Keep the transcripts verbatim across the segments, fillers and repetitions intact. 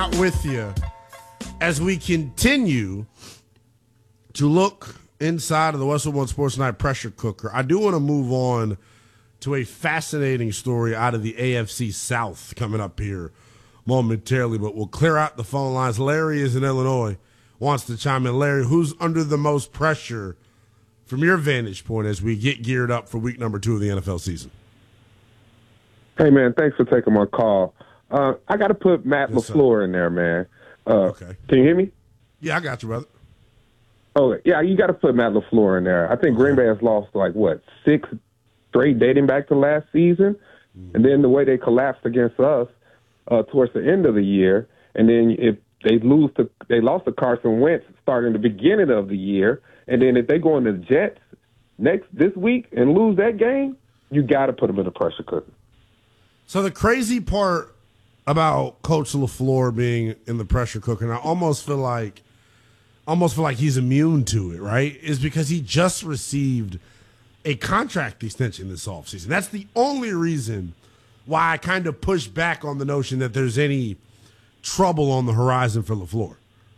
With you as we continue to look inside of the Westwood One Sports Night pressure cooker. I do want to move on to a fascinating story out of the A F C South coming up here momentarily, but we'll clear out the phone lines. Larry is in Illinois, wants to chime in. Larry, who's under the most pressure from your vantage point as we get geared up for week number two of the N F L season? Hey, man, thanks for taking my call. Uh, I got to put Matt yes, LaFleur in there, man. Uh, okay. Can you hear me? Yeah, I got you, brother. Oh, yeah, you got to put Matt LaFleur in there. I think Green Bay has lost, like, what, six straight dating back to last season? Mm-hmm. And then the way they collapsed against us uh, towards the end of the year. And then if they lose to – they lost to Carson Wentz starting the beginning of the year. And then if they go into the Jets next this week and lose that game, you got to put them in the pressure cooker. So the crazy part about Coach LaFleur being in the pressure cooker, and I almost feel like almost feel like he's immune to it, right, is because he just received a contract extension this offseason. That's the only reason why I kind of push back on the notion that there's any trouble on the horizon for LaFleur.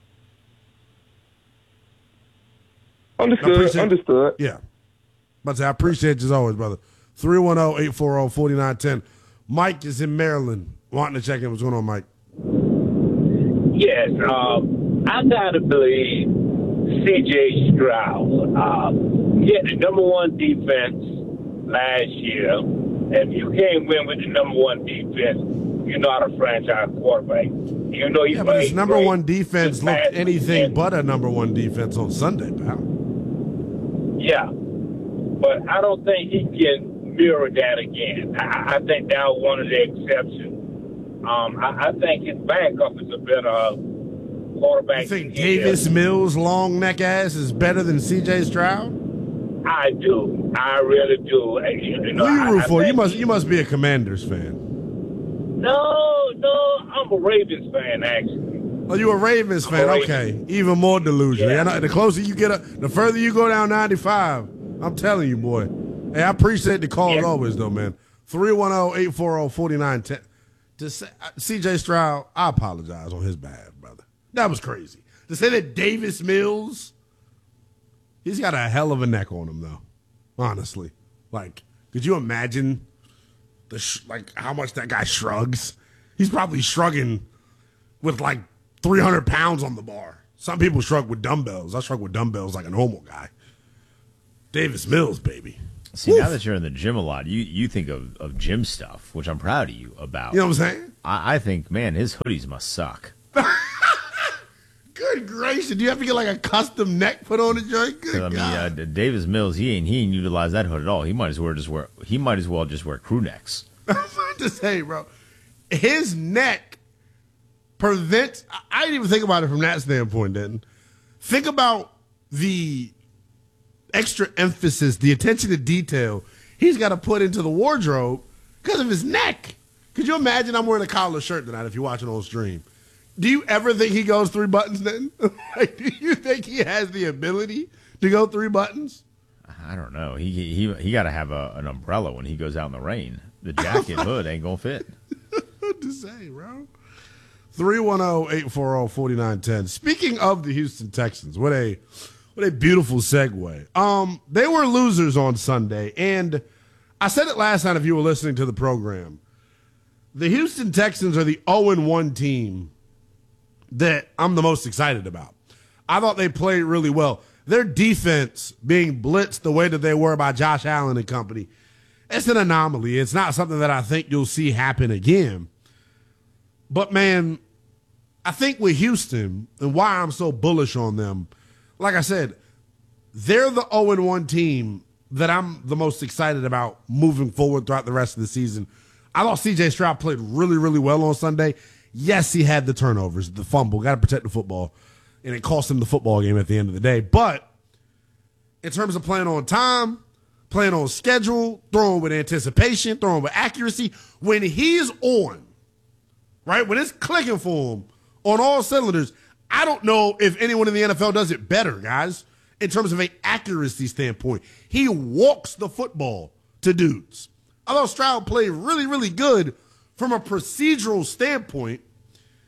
Understood, understood. Yeah. But I appreciate you as always, brother. three one zero, eight four zero, four nine one zero. Mike is in Maryland. Wanting to check in. What's going on, Mike? Yes, um, I gotta believe C J Stroud. Uh, he had the number one defense last year. If you can't win with the number one defense, you're not a franchise quarterback. You know, you yeah, but his number great. one defense Just looked anything and, but a number one defense on Sunday, pal. Yeah, but I don't think he can mirror that again. I, I think that was one of the exceptions. Um, I, I think his backup is a better quarterback. You think Davis Mills' long neck ass is better than C J Stroud? I do. I really do. You know, Who you root I, for? I You must he, you must be a Commanders fan. No, no, I'm a Ravens fan, actually. Oh, you a Ravens fan? A Okay, Ravens. even more delusional. Yeah. Yeah, the closer you get up, the further you go down ninety-five. I'm telling you, boy. Hey, I appreciate the call yeah. as always, though, man. three one zero, eight four zero, four nine one zero. To say, C J Stroud, I apologize on his behalf, brother. That was crazy. To say that Davis Mills, he's got a hell of a neck on him, though. Honestly, like, could you imagine the sh- like how much that guy shrugs? He's probably shrugging with like three hundred pounds on the bar. Some people shrug with dumbbells. I shrug with dumbbells like a normal guy. Davis Mills, baby. See, Woof. now that you're in the gym a lot, you, you think of, of gym stuff, which I'm proud of you about. You know what I'm saying? I, I think, man, his hoodies must suck. Good gracious. Do you have to get like a custom neck put on the joint? Good I mean, God. uh, Davis Mills, he ain't he ain't utilized that hood at all. He might as well just wear he might as well just wear crew necks. I'm about to say, bro, his neck prevents. I, I didn't even think about it from that standpoint. Then think about the extra emphasis, the attention to detail he's got to put into the wardrobe because of his neck. Could you imagine I'm wearing a collar shirt tonight if you're watching on stream? Do you ever think he goes three buttons then? Like, do you think he has the ability to go three buttons? I don't know. He he he got to have a, an umbrella when he goes out in the rain. The jacket hood ain't gonna fit. What to say, bro? three one zero, eight four zero, four nine one zero. Speaking of the Houston Texans, what a what a beautiful segue. Um, they were losers on Sunday, and I said it last night if you were listening to the program. The Houston Texans are the oh and one team that I'm the most excited about. I thought they played really well. Their defense being blitzed the way that they were by Josh Allen and company, it's an anomaly. It's not something that I think you'll see happen again. But, man, I think with Houston and why I'm so bullish on them, like I said, they're the oh and one team that I'm the most excited about moving forward throughout the rest of the season. I thought C J Stroud played really, really well on Sunday. Yes, he had the turnovers, the fumble, got to protect the football, and it cost him the football game at the end of the day. But in terms of playing on time, playing on schedule, throwing with anticipation, throwing with accuracy, when he's on, right, when it's clicking for him on all cylinders, I don't know if anyone in the N F L does it better, guys, in terms of an accuracy standpoint. He walks the football to dudes. Although Stroud played really, really good from a procedural standpoint,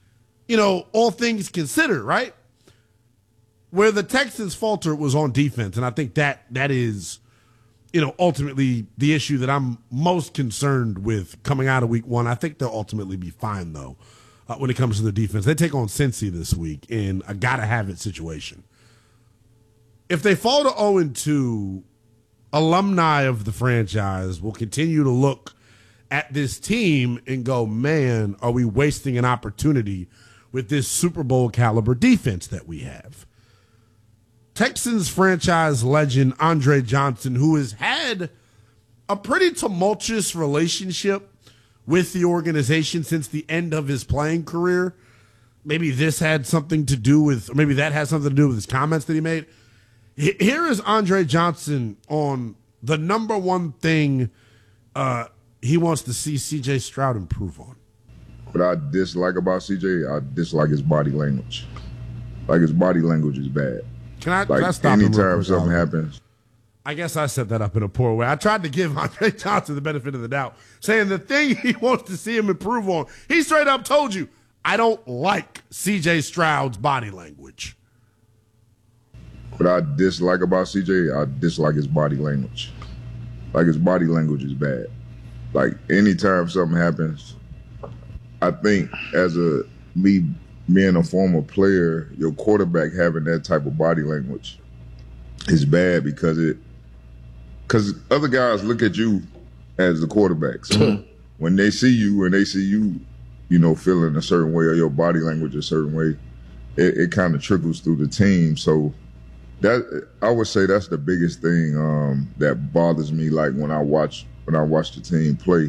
you know, all things considered, right? Where the Texans falter was on defense, and I think that that is, you know, ultimately the issue that I'm most concerned with coming out of week one. I think they'll ultimately be fine, though, uh, when it comes to the defense. They take on Cincy this week in a gotta-have-it situation. If they fall to oh and two, alumni of the franchise will continue to look at this team and go, man, are we wasting an opportunity with this Super Bowl caliber defense that we have? Texans franchise legend Andre Johnson, who has had a pretty tumultuous relationship with the organization since the end of his playing career. Maybe this had something to do with, or maybe that has something to do with his comments that he made. Here is Andre Johnson on the number one thing uh, he wants to see C J Stroud improve on. What I dislike about C J, I dislike his body language. Like, his body language is bad. Can I, like, can I stop him real anytime quick, something Oliver? happens. I guess I set that up in a poor way. I tried to give Andre Johnson the benefit of the doubt, saying the thing he wants to see him improve on. He straight up told you, I don't like C J Stroud's body language. What I dislike about C J, I dislike his body language. Like, his body language is bad. Like, anytime something happens, I think as a me being a former player, your quarterback having that type of body language is bad because it because other guys look at you as the quarterback. So when they see you and they see you, you know, feeling a certain way or your body language a certain way, it, it kind of trickles through the team. So that I would say that's the biggest thing um, that bothers me. Like when I watch when I watch the team play.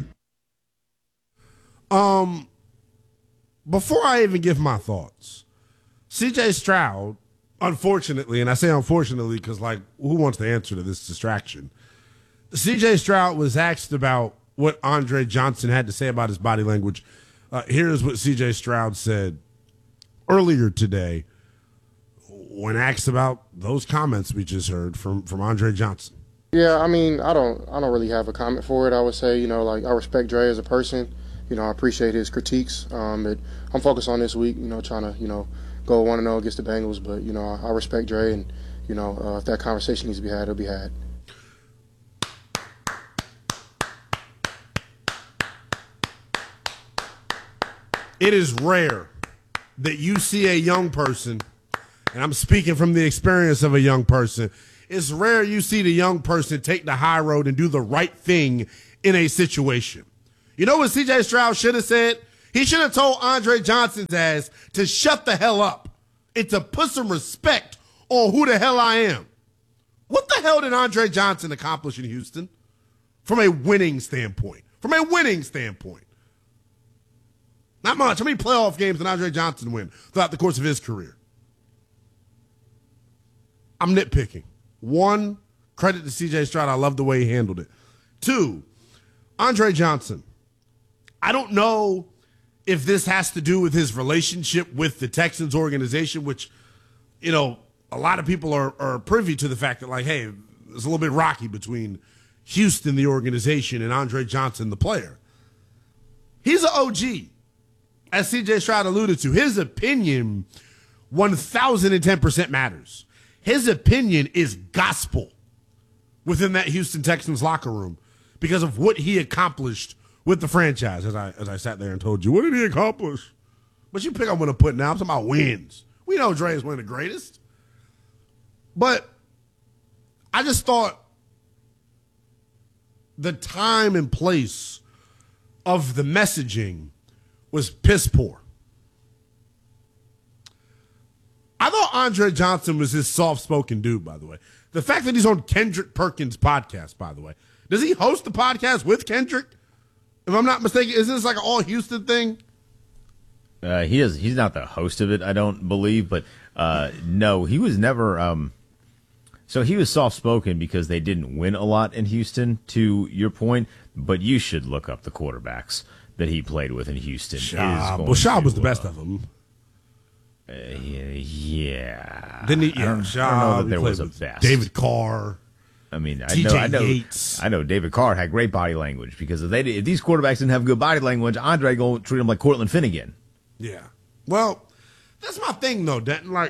Um, before I even give my thoughts, C J Stroud, unfortunately, and I say unfortunately because, like, who wants to answer to this distraction? C J Stroud was asked about what Andre Johnson had to say about his body language. Uh, here's what C J Stroud said earlier today when asked about those comments we just heard from, from Andre Johnson. Yeah, I mean, I don't I don't really have a comment for it. I would say, you know, like, I respect Dre as a person. You know, I appreciate his critiques. Um, but I'm focused on this week, you know, trying to, you know, go one and oh against the Bengals. But, you know, I, I respect Dre, and, you know, uh, if that conversation needs to be had, it'll be had. It is rare that you see a young person, and I'm speaking from the experience of a young person, it's rare you see the young person take the high road and do the right thing in a situation. You know what C J Stroud should have said? He should have told Andre Johnson's ass to shut the hell up and to put some respect on who the hell I am. What the hell did Andre Johnson accomplish in Houston? From a winning standpoint. From a winning standpoint. Not much. How many playoff games did Andre Johnson win throughout the course of his career? I'm nitpicking. One, credit to C J Stroud. I love the way he handled it. Two, Andre Johnson. I don't know if this has to do with his relationship with the Texans organization, which, you know, a lot of people are, are privy to the fact that, like, hey, there's a little bit rocky between Houston, the organization, and Andre Johnson, the player. He's an O G, as C J Stroud alluded to. His opinion one thousand ten percent matters. His opinion is gospel within that Houston Texans locker room because of what he accomplished with the franchise, as I as I sat there and told you. What did he accomplish? But you pick up what I'm putting now. I'm talking about wins. We know Dre is one of the greatest. But I just thought the time and place of the messaging was piss poor. I thought Andre Johnson was this soft-spoken dude, by the way. The fact that he's on Kendrick Perkins' podcast, by the way. Does he host the podcast with Kendrick? If I'm not mistaken, isn't this like an all Houston thing? Uh, he is. He's not the host of it, I don't believe. But uh, no, he was never. Um, so he was soft-spoken because they didn't win a lot in Houston, to your point. But you should look up the quarterbacks that he played with in Houston. Schaub. Well, Schaub was the best uh, of them. Uh, yeah. Didn't he? I Yeah, don't, Schaub, I don't know that there he was a with best. David Carr. I mean, I T J know, I know, Yates. I know. David Carr had great body language because if they if these quarterbacks didn't have good body language, Andre gonna treat them like Cortland Finnegan. Yeah. Well, That's my thing, though, Denton. Like,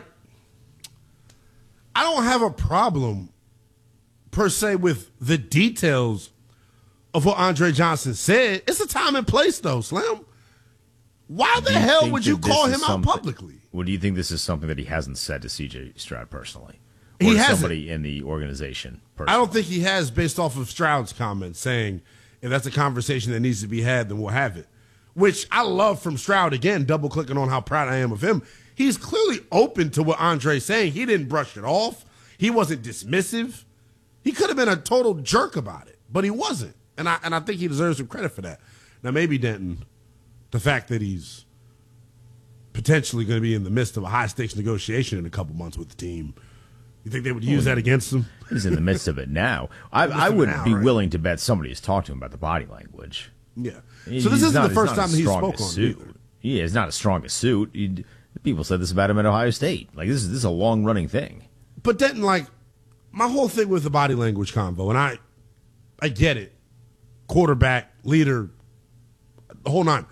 I don't have a problem, per se, with the details of what Andre Johnson said. It's a time and place, though, Slim. Why the hell would you call him out publicly? Well, do you think this is something that he hasn't said to C J Stroud personally? Or He to hasn't. somebody in the organization personally? I don't think he has, based off of Stroud's comments, saying if that's a conversation that needs to be had, then we'll have it. Which I love from Stroud, again, double clicking on how proud I am of him. He's clearly open to what Andre's saying. He didn't brush it off. He wasn't dismissive. He could have been a total jerk about it, but he wasn't. And I and I think he deserves some credit for that. Now, maybe Denton, the fact that he's potentially going to be in the midst of a high-stakes negotiation in a couple months with the team, you think they would use that against him? He's in the midst of it now. I, I would be right. willing to bet somebody has talked to him about the body language. Yeah. So He's this isn't not, the first time that he spoke on suit. it either. Yeah, it's not as strong a suit. He'd, people said this about him at Ohio State. Like, this is, this is a long-running thing. But Denton, like, my whole thing with the body language convo, and I, I get it. Quarterback, leader, the whole nine.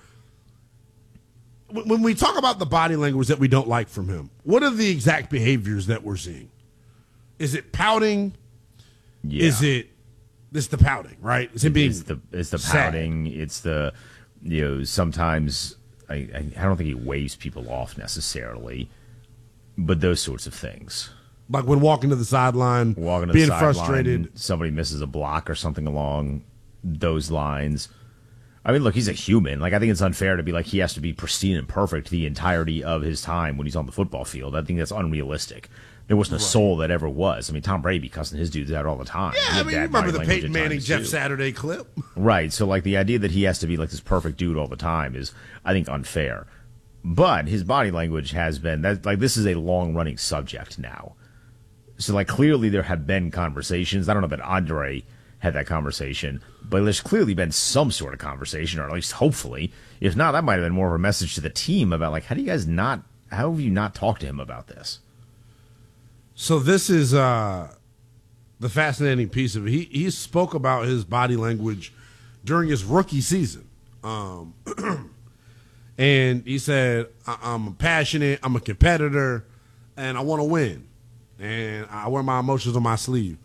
When we talk about the body language that we don't like from him, what are the exact behaviors that we're seeing? Is it pouting? Yeah. Is it this the pouting, right? Is it being it's the it's the sad? pouting. It's the, you know, sometimes I, I I don't think he waves people off necessarily, but those sorts of things. Like when walking to the sideline, Walking to being the sideline, frustrated. somebody misses a block or something along those lines. I mean, look, he's a human. Like, I think it's unfair to be like he has to be pristine and perfect the entirety of his time when he's on the football field. I think that's unrealistic. There wasn't a Right. soul that ever was. I mean, Tom Brady cussing his dudes out all the time. He Yeah, I had mean, you bad remember body the language Peyton at Manning, times, Jeff too. Saturday clip? Right. So, like, the idea that he has to be like this perfect dude all the time is, I think, unfair. But his body language has been that. Like, this is a long running subject now. So, like, clearly there have been conversations. I don't know that Andre had that conversation, but there's clearly been some sort of conversation, or at least hopefully. If not, that might have been more of a message to the team about, like, how do you guys not, how have you not talked to him about this? So this is uh, the fascinating piece of it. He he spoke about his body language during his rookie season, um, and he said, I- "I'm passionate. I'm a competitor, and I want to win, and I wear my emotions on my sleeve."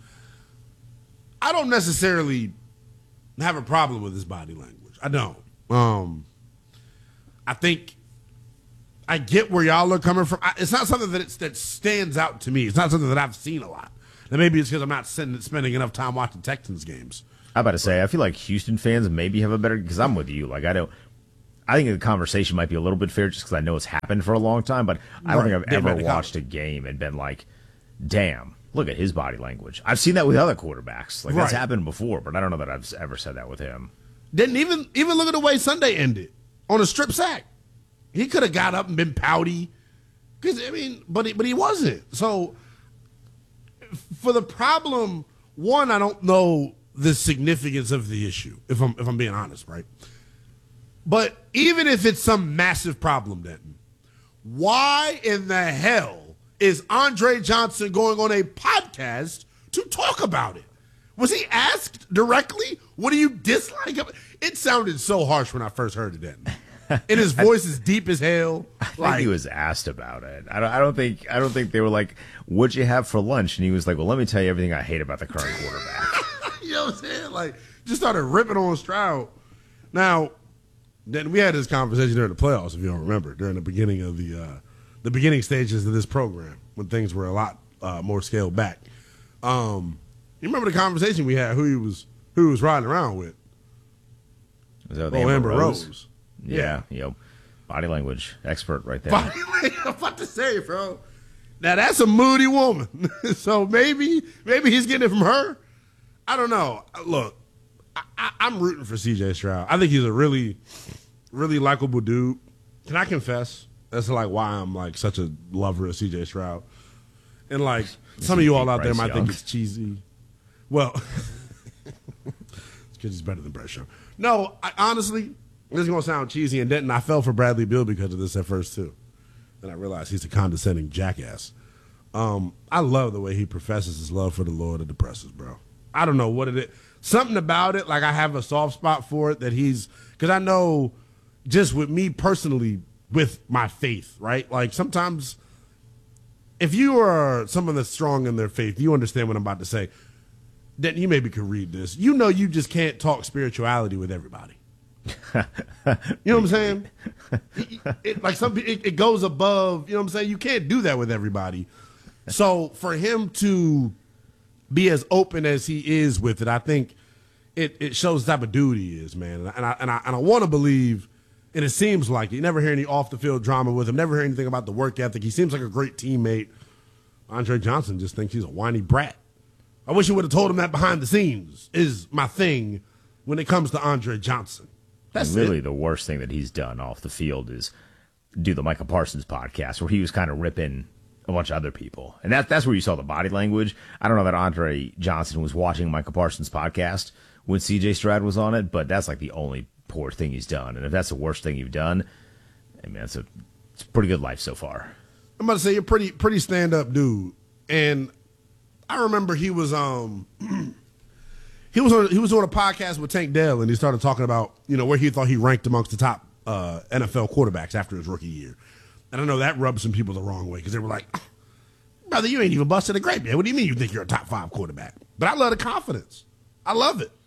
I don't necessarily have a problem with his body language. I don't. Um, I think. I get where y'all are coming from. I, it's not something that it's, that stands out to me. It's not something that I've seen a lot. And maybe it's because I'm not sending, spending enough time watching Texans games. I'm about to say, I feel like Houston fans maybe have a better, because I'm with you. Like, I don't, I think the conversation might be a little bit fair just because I know it's happened for a long time, but I don't Right. think I've They ever made the watched a game and been like, damn, look at his body language. I've seen that with other quarterbacks. Like, that's Right. happened before, but I don't know that I've ever said that with him. Didn't even even look at the way Sunday ended on a strip sack. He could have got up and been pouty. Because I mean, but he, but he wasn't. So for the problem, one, I don't know the significance of the issue. If I'm if I'm being honest, right? But even if it's some massive problem, Denton, why in the hell is Andre Johnson going on a podcast to talk about it? Was he asked directly? What do you dislike? About it? It sounded so harsh when I first heard it, Denton. And his voice is deep as hell. I think Like, he was asked about it. I don't, I don't think I don't think they were like, "What'd you have for lunch?" And he was like, "Well, let me tell you everything I hate about the current quarterback." you know what I'm saying? Like, just started ripping on Stroud. Now, then we had this conversation during the playoffs, if you don't remember, during the beginning of the uh, the beginning stages of this program, when things were a lot uh, more scaled back. Um, you remember the conversation we had? Who he was who he was riding around with? Was that with Oh, Amber Amber Rose? Rose. Yeah, you know, body language expert right there. Body language, I'm about to say, bro. Now that's a moody woman. So maybe maybe he's getting it from her. I don't know. Look, I, I, I'm rooting for C J Stroud. I think he's a really, really likable dude. Can I confess? That's like why I'm like such a lover of C J Stroud. And like some of you all out there Bryce might Young. think it's cheesy. Well, it's because he's better than Bryce Young. No, I, honestly, this is going to sound cheesy, and Denton, I fell for Bradley Beal because of this at first, too. Then I realized he's a condescending jackass. Um, I love the way he professes his love for the Lord of the Presses, bro. I don't know what it is. Something about it, like I have a soft spot for it that he's – because I know just with me personally with my faith, right? Like sometimes if you are someone that's strong in their faith, you understand what I'm about to say. Then you maybe could read this. You know you just can't talk spirituality with everybody. You know what I'm saying? It, it, like some it, it goes above, you know what I'm saying? You can't do that with everybody. So for him to be as open as he is with it, I think it, it shows the type of dude he is, man. And I and I and I want to believe, and it seems like you never hear any off the field drama with him, never hear anything about the work ethic. He seems like a great teammate. Andre Johnson just thinks he's a whiny brat. I wish he would have told him that behind the scenes is my thing when it comes to Andre Johnson. That's really it. The worst thing that he's done off the field is do the Micah Parsons podcast where he was kind of ripping a bunch of other people. And that, that's where you saw the body language. I don't know that Andre Johnson was watching Micah Parsons' podcast when C J Stroud was on it, but that's like the only poor thing he's done. And if that's the worst thing you've done, I mean, it's a, it's a pretty good life so far. I'm about to say you're pretty pretty stand-up dude. And I remember he was um he was on he was on a podcast with Tank Dell, and he started talking about, you know, where he thought he ranked amongst the top uh, N F L quarterbacks after his rookie year. And I know that rubbed some people the wrong way because they were like, brother, you ain't even busted a grape yet. What do you mean you think you're a top five quarterback? But I love the confidence. I love it.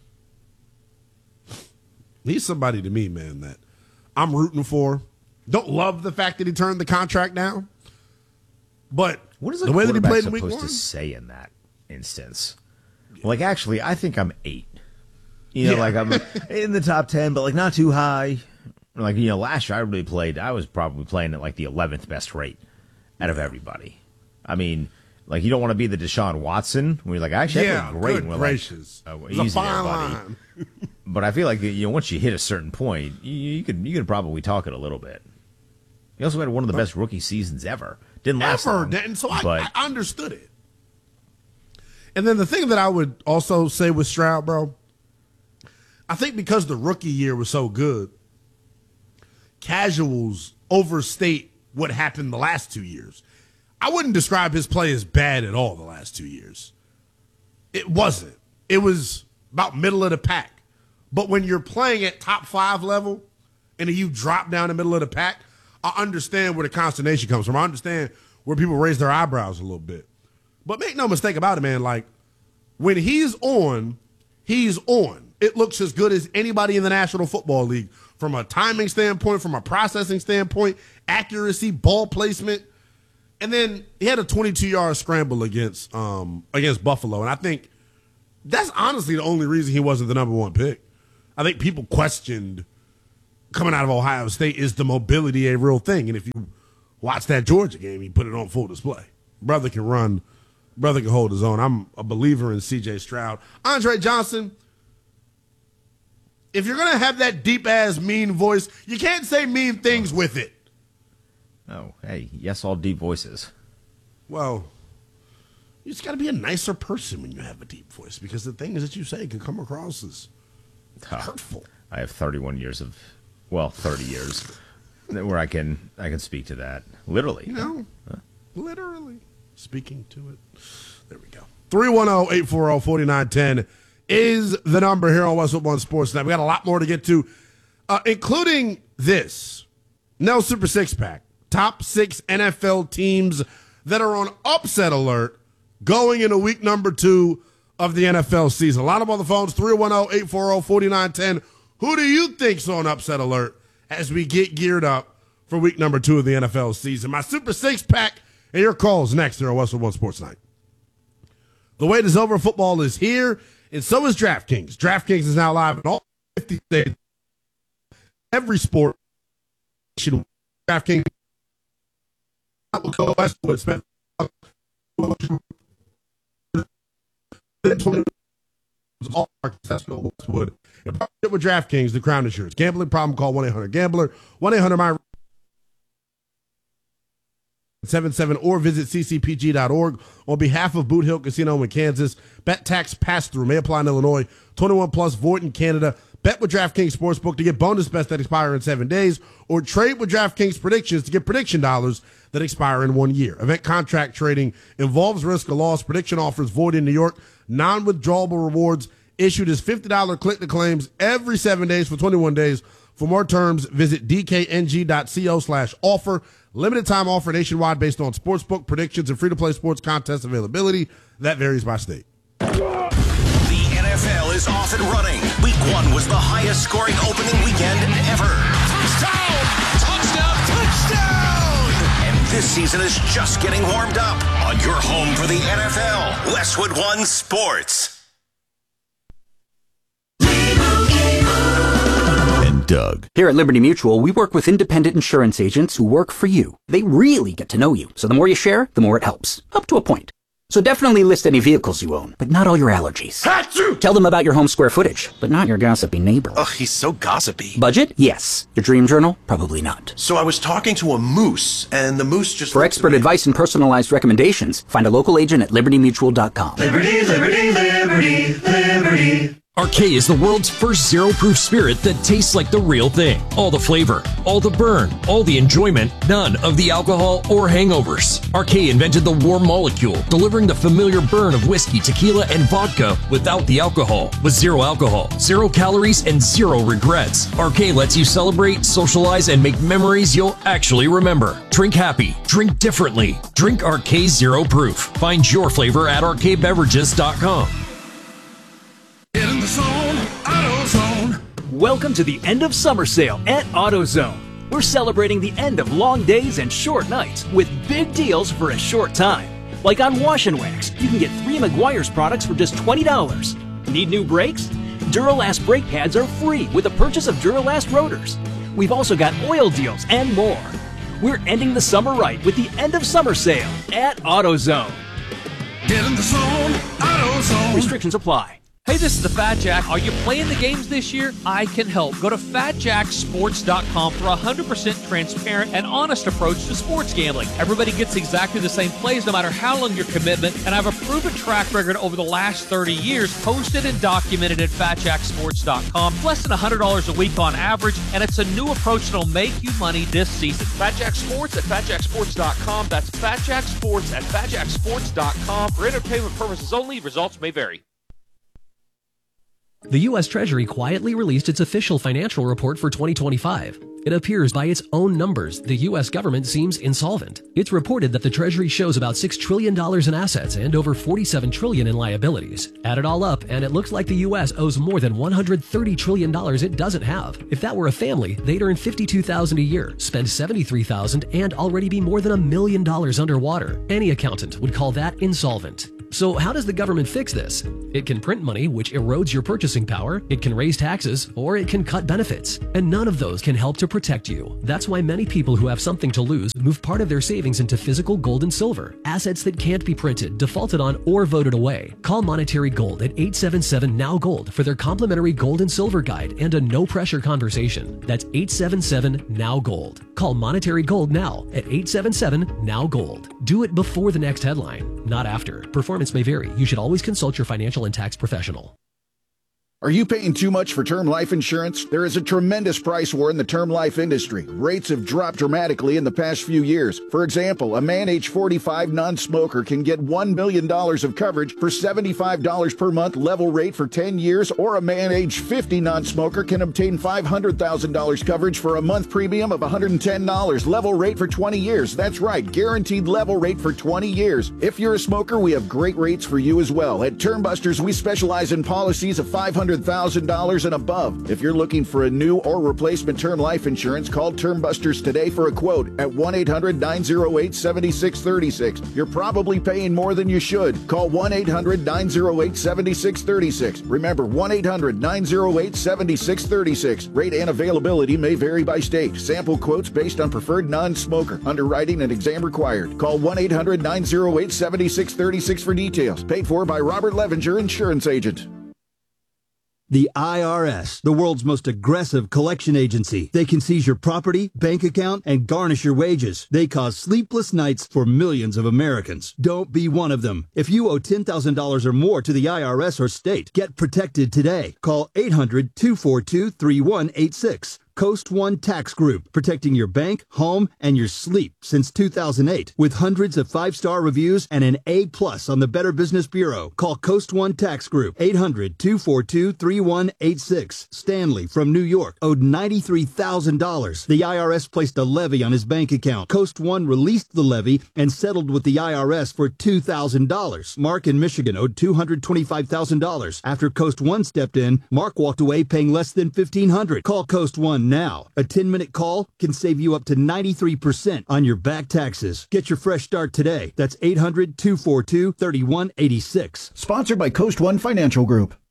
He's somebody to me, man, that I'm rooting for. Don't love the fact that he turned the contract down, but what is a the way that he played in week supposed one? to say in that instance? Like, actually, I think I'm eight. You know, Yeah. like I'm in the top ten, but like not too high. Like, you know, last year I really played. I was probably playing at like the eleventh best rate out of everybody. I mean, like you don't want to be the Deshaun Watson where you're like, actually, I Yeah, played great. good And we're gracious. Like, oh, It's a easy there, fine buddy. line. But I feel like, you know, once you hit a certain point, you, you could you could probably talk it a little bit. He also had one of the best rookie seasons ever. Didn't last Ever, long, and so I, but I understood it. And then the thing that I would also say with Stroud, bro, I think because the rookie year was so good, casuals overstate what happened the last two years. I wouldn't describe his play as bad at all the last two years. It wasn't. It was about middle of the pack. But when you're playing at top five level and you drop down the middle of the pack, I understand where the consternation comes from. I understand where people raise their eyebrows a little bit. But make no mistake about it, man. Like, when he's on, he's on. It looks as good as anybody in the National Football League from a timing standpoint, from a processing standpoint, accuracy, ball placement. And then he had a twenty-two-yard scramble against um, against Buffalo. And I think that's honestly the only reason he wasn't the number one pick. I think people questioned coming out of Ohio State, is the mobility a real thing? And if you watch that Georgia game, he put it on full display. Brother can run. Brother can hold his own. I'm a believer in C J Stroud. Andre Johnson, if you're going to have that deep-ass mean voice, you can't say mean things with it. oh, hey, yes, all deep voices. Well, you just got to be a nicer person when you have a deep voice, because the things that you say can come across as hurtful. I have thirty-one years of, well, thirty years where I can I can speak to that literally. You know, huh? Literally speaking to it. There we go. three one zero, eight four zero, four nine one zero is the number here on West Football and Sports Night. We got a lot more to get to, uh, including this. Nell Super Six Pack. Top six N F L teams that are on upset alert going into week number two of the N F L season. A lot of them on the phones, three one zero, eight four zero, four nine one zero. Who do you think's on upset alert as we get geared up for week number two of the N F L season? My Super Six Pack and your calls next here on West One Sports Night. The wait is over. Football is here, and so is DraftKings. DraftKings is now live in all fifty states. Every sport. DraftKings. Go Westwood. Spend all markets. Go Westwood. With DraftKings, the Crown Insurance. Gambling problem? Call one eight hundred gambler. one eight hundred my seven seven or visit c c p g dot org. On behalf of Boot Hill Casino in Kansas, bet tax pass-through may apply in Illinois. twenty-one plus, void in Canada. Bet with DraftKings Sportsbook to get bonus bets that expire in seven days, or trade with DraftKings Predictions to get prediction dollars that expire in one year. Event contract trading involves risk of loss. Prediction offers void in New York. Non-withdrawable rewards issued as fifty dollars click-to-claims every seven days for twenty-one days. For more terms, visit dkng.co slash offer. Limited time offer nationwide based on sportsbook predictions and free-to-play sports contest availability. That varies by state. The N F L is off and running. Week one was the highest scoring opening weekend ever. Touchdown! Touchdown! Touchdown! And this season is just getting warmed up on your home for the N F L, Westwood One Sports. Doug. Here at Liberty Mutual, we work with independent insurance agents who work for you. They really get to know you, so the more you share, the more it helps. Up to a point. So definitely list any vehicles you own, but not all your allergies. Achoo! Tell them about your home square footage, but not your gossipy neighbor. Ugh, he's so gossipy. Budget? Yes. Your dream journal? Probably not. So I was talking to a moose, and the moose just... For expert advice and personalized recommendations, find a local agent at liberty mutual dot com. Liberty, liberty, liberty, liberty. Arcade is the world's first zero-proof spirit that tastes like the real thing. All the flavor, all the burn, all the enjoyment, none of the alcohol or hangovers. Arcade invented the warm molecule, delivering the familiar burn of whiskey, tequila, and vodka without the alcohol. With zero alcohol, zero calories, and zero regrets. Arcade lets you celebrate, socialize, and make memories you'll actually remember. Drink happy. Drink differently. Drink Arcade Zero Proof. Find your flavor at arcade beverages dot com. Get in the zone, AutoZone. Welcome to the end of summer sale at AutoZone. We're celebrating the end of long days and short nights with big deals for a short time. Like on Wash and Wax, you can get three Meguiar's products for just twenty dollars. Need new brakes? Duralast brake pads are free with the purchase of Duralast rotors. We've also got oil deals and more. We're ending the summer right with the end of summer sale at AutoZone. Get in the zone, AutoZone. Restrictions apply. Hey, this is the Fat Jack. Are you playing the games this year? I can help. Go to fat jack sports dot com for a one hundred percent transparent and honest approach to sports gambling. Everybody gets exactly the same plays no matter how long your commitment, and I have a proven track record over the last thirty years posted and documented at fat jack sports dot com. Less than one hundred dollars a week on average, and it's a new approach that'll make you money this season. FatJack Sports at fat jack sports dot com. That's FatJack Sports at fat jack sports dot com. For entertainment purposes only, results may vary. The U S Treasury quietly released its official financial report for twenty twenty-five. It appears by its own numbers, the U S government seems insolvent. It's reported that the Treasury shows about six trillion dollars in assets and over forty-seven trillion dollars in liabilities. Add it all up, and it looks like the U S owes more than one hundred thirty trillion dollars it doesn't have. If that were a family, they'd earn fifty-two thousand dollars a year, spend seventy-three thousand dollars, and already be more than a million dollars underwater. Any accountant would call that insolvent. So how does the government fix this? It can print money, which erodes your purchasing power, it can raise taxes, or it can cut benefits. And none of those can help to protect you. That's why many people who have something to lose move part of their savings into physical gold and silver, assets that can't be printed, defaulted on, or voted away. Call Monetary Gold at eight seven seven N O W Gold for their complimentary gold and silver guide and a no-pressure conversation. That's eight seven seven N O W Gold. Call Monetary Gold now at eight seven seven N O W Gold. Do it before the next headline, not after. Performance may vary. You should always consult your financial and tax professional. Are you paying too much for term life insurance? There is a tremendous price war in the term life industry. Rates have dropped dramatically in the past few years. For example, a man age forty-five non-smoker can get one million dollars of coverage for seventy-five dollars per month level rate for ten years, or a man age fifty non-smoker can obtain five hundred thousand dollars coverage for a month premium of one hundred ten dollars level rate for twenty years. That's right, guaranteed level rate for twenty years. If you're a smoker, we have great rates for you as well. At Term Busters, we specialize in policies of five hundred thousand dollars and above. If you're looking for a new or replacement term life insurance, call Term Busters today for a quote at one eight hundred nine oh eight seven six three six. You're probably paying more than you should. Call one eight hundred nine oh eight seven six three six. Remember, one eight hundred nine oh eight seven six three six. Rate and availability may vary by state. Sample quotes based on preferred non-smoker. Underwriting and exam required. Call one eight hundred nine oh eight seven six three six for details. Paid for by Robert Levenger, Insurance Agent. The I R S, the world's most aggressive collection agency. They can seize your property, bank account, and garnish your wages. They cause sleepless nights for millions of Americans. Don't be one of them. If you owe ten thousand dollars or more to the I R S or state, get protected today. Call eight hundred two four two three one eight six. Coast One Tax Group, protecting your bank, home, and your sleep since two thousand eight. With hundreds of five-star reviews and an A plus on the Better Business Bureau. Call Coast One Tax Group, eight hundred, two four two, three one eight six. Stanley from New York owed ninety-three thousand dollars. The I R S placed a levy on his bank account. Coast One released the levy and settled with the I R S for two thousand dollars. Mark in Michigan owed two hundred twenty-five thousand dollars. After Coast One stepped in, Mark walked away paying less than fifteen hundred dollars. Call Coast One now. A ten-minute call can save you up to ninety-three percent on your back taxes. Get your fresh start today. That's eight hundred, two four two, three one eight six. Sponsored by Coast One Financial Group.